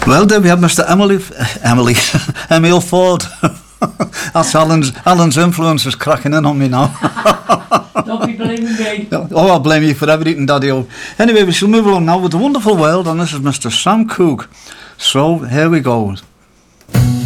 Well, there we have Mr. Emile Ford. That's Alan's influence is cracking in on me now. Don't be blaming me. Oh, I'll blame you for everything, Daddy-o. Anyway, we shall move along now with The Wonderful World, and this is Mr. Sam Cooke. So, here we go.